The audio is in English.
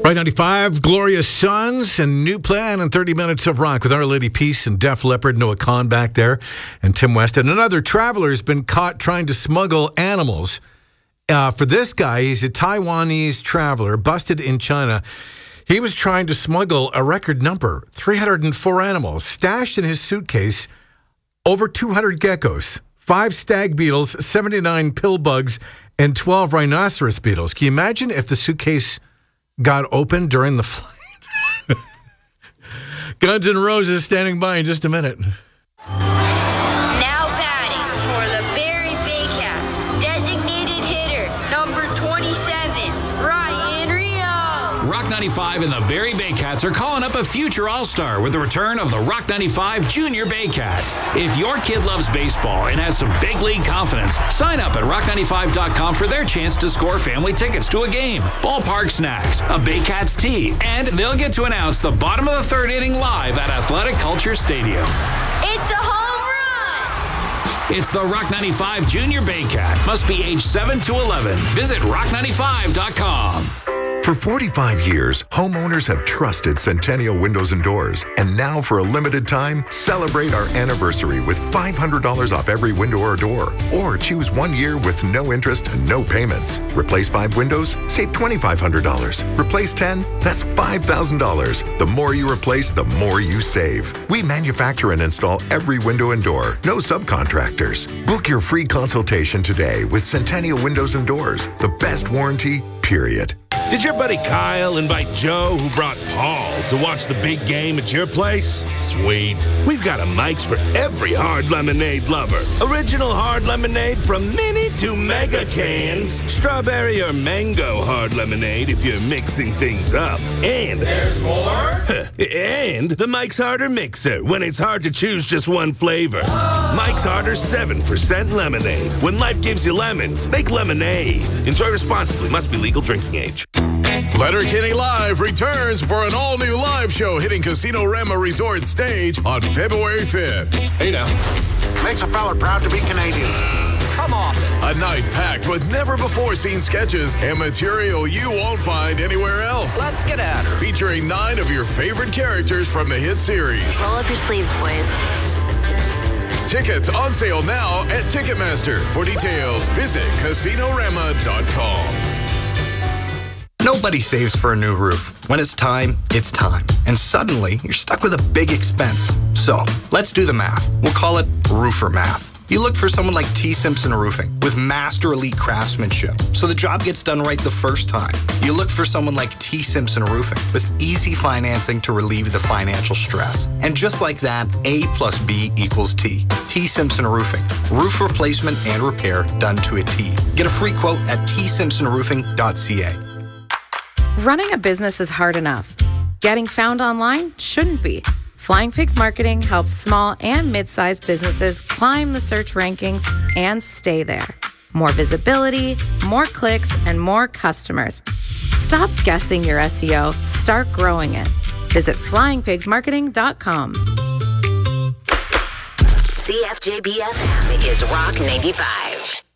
Right 95, Glorious Sons and New Plan and 30 Minutes of Rock with Our Lady Peace and Def Leppard, Noah Kahn back there, and Tim Weston. Another traveler has been caught trying to smuggle animals. For this guy, he's a Taiwanese traveler busted in China. He was trying to smuggle a record number, 304 animals, stashed in his suitcase, over 200 geckos, 5 stag beetles, 79 pill bugs, and 12 rhinoceros beetles. Can you imagine if the suitcase got open during the flight? Guns N' Roses standing by in just a minute. Now batting for the Barrie Baycats, designated hitter, number 27, Ryan Rio. Rock 95 and the Barrie Baycats are calling up a future All-Star with the return of the Rock 95 Junior Baycat. If your kid loves baseball and has some big league confidence, sign up at rock95.com for their chance to score family tickets to a game, ballpark snacks, a Baycats tee, and they'll get to announce the bottom of the third inning live at Athletic Culture Stadium. It's a home run! It's the Rock 95 Junior Baycat. Must be age 7 to 11. Visit rock95.com. For 45 years, homeowners have trusted Centennial Windows and Doors. And now, for a limited time, celebrate our anniversary with $500 off every window or door. Or choose 1 year with no interest and no payments. Replace 5 windows, save $2,500. Replace 10, that's $5,000. The more you replace, the more you save. We manufacture and install every window and door. No subcontractors. Book your free consultation today with Centennial Windows and Doors. The best warranty, period. Did your buddy Kyle invite Joe, who brought Paul, to watch the big game at your place? Sweet. We've got a Mike's for every hard lemonade lover. Original hard lemonade from mini to mega cans. Strawberry or mango hard lemonade if you're mixing things up. And there's more? And the Mike's Harder Mixer when it's hard to choose just one flavor. Mike's Harder 7% lemonade. When life gives you lemons, make lemonade. Enjoy responsibly. Must be legal drinking age. Letterkenny Live returns for an all-new live show hitting Casino Rama Resort stage on February 5th. Hey now. Makes a fella proud to be Canadian. Come on. A night packed with never-before-seen sketches and material you won't find anywhere else. Let's get at her. Featuring 9 of your favorite characters from the hit series. Roll up your sleeves, boys. Tickets on sale now at Ticketmaster. For details, visit casinorama.com. Nobody saves for a new roof. When it's time, it's time. And suddenly, you're stuck with a big expense. So, let's do the math. We'll call it roofer math. You look for someone like T. Simpson Roofing with master elite craftsmanship, so the job gets done right the first time. You look for someone like T. Simpson Roofing with easy financing to relieve the financial stress. And just like that, A plus B equals T. T. Simpson Roofing. Roof replacement and repair done to a T. Get a free quote at tsimpsonroofing.ca. Running a business is hard enough. Getting found online shouldn't be. Flying Pigs Marketing helps small and mid-sized businesses climb the search rankings and stay there. More visibility, more clicks, and more customers. Stop guessing your SEO. Start growing it. Visit flyingpigsmarketing.com. CFJB FM is Rock 95.